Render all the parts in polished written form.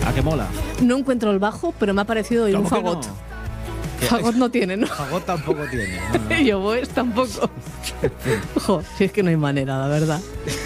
¿A qué mola? No encuentro el bajo, pero me ha parecido oír un fagot. No? Fagot no tiene, ¿no? Fagot tampoco tiene. No. Y oboes tampoco. Jo, si es que no hay manera, la verdad.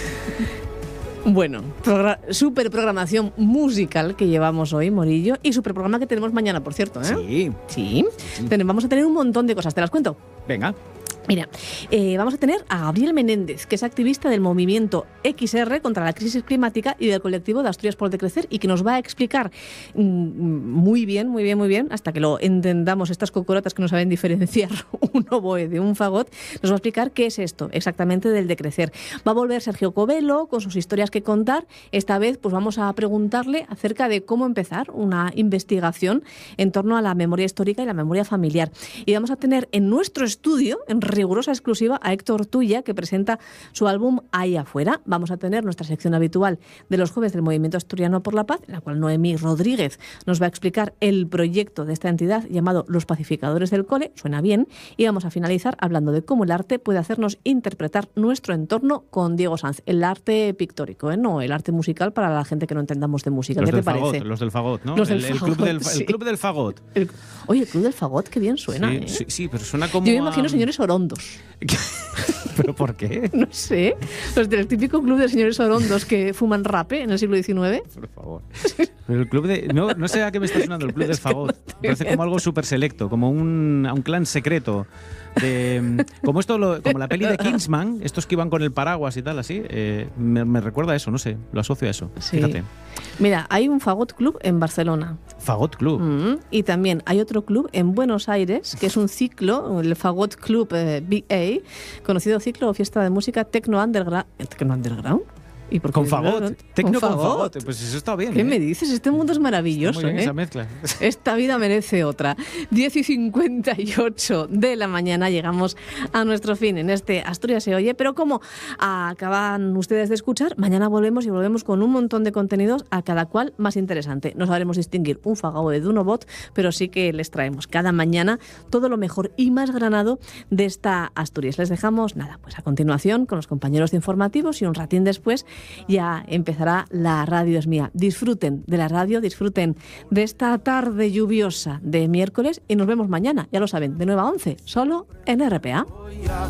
Bueno, super programación musical que llevamos hoy, Morillo, y super programa que tenemos mañana, por cierto, ¿eh? Sí. Vamos a tener un montón de cosas, ¿te las cuento? Venga. Mira, vamos a tener a Gabriel Menéndez, que es activista del movimiento XR contra la crisis climática y del colectivo de Asturias por Decrecer, y que nos va a explicar muy bien, hasta que lo entendamos, estas cocorotas que no saben diferenciar un oboe de un fagot, nos va a explicar qué es esto exactamente del decrecer. Va a volver Sergio Covelo con sus historias que contar. Esta vez pues vamos a preguntarle acerca de cómo empezar una investigación en torno a la memoria histórica y la memoria familiar. Y vamos a tener en nuestro estudio, en rigurosa exclusiva, a Héctor Tuya, que presenta su álbum Ahí Afuera. Vamos a tener nuestra sección habitual de los jueves del Movimiento Asturiano por la Paz, en la cual Noemí Rodríguez nos va a explicar el proyecto de esta entidad llamado Los Pacificadores del Cole. Suena bien. Y vamos a finalizar hablando de cómo el arte puede hacernos interpretar nuestro entorno con Diego Sanz. El arte pictórico, no el arte musical para la gente que no entendamos de música. ¿Qué te parece? Los del fagot, ¿no? El club del fagot. Oye, el club del fagot, qué bien suena. Sí, pero suena como... Yo me imagino señores orondos. ¿Pero por qué? No sé. Los del típico club de señores orondos que fuman rape en el siglo XIX. Por favor. Pero el club de... No sé a qué me está sonando el club del fagot. Parece como algo súper selecto, como a un clan secreto. Como la peli de Kingsman, estos que iban con el paraguas y tal, así, me recuerda a eso, no sé, lo asocio a eso. Sí. Fíjate. Mira, hay un fagot club en Barcelona. Fagot Club. Y también hay otro club en Buenos Aires, que es un ciclo, el Fagot Club BA, conocido ciclo o fiesta de música Tecno Underground. ¿Tecno Underground? ¿Y por qué con fagot, tecno con fagot. Pues eso está bien. ¿Qué me dices? Este mundo es maravilloso. Está muy bien esa mezcla. Esta vida merece otra. 10:58 de la mañana llegamos a nuestro fin en este Asturias se oye, pero como acaban ustedes de escuchar, mañana volvemos con un montón de contenidos, a cada cual más interesante. No sabremos distinguir un fagao de un obot, pero sí que les traemos cada mañana todo lo mejor y más granado de esta Asturias. Les dejamos, pues a continuación con los compañeros de informativos, y un ratín después ya empezará La Radio es Mía. Disfruten de la radio, disfruten de esta tarde lluviosa de miércoles, y nos vemos mañana, ya lo saben, de 9 a 11, solo en RPA.